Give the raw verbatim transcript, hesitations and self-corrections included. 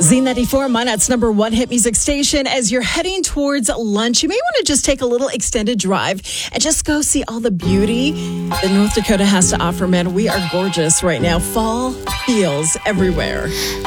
Z ninety-four, Minot's number one hit music station. As you're heading towards lunch, you may want to just take a little extended drive and just go see all the beauty that North Dakota has to offer. Man, we are gorgeous right now. Fall feels everywhere.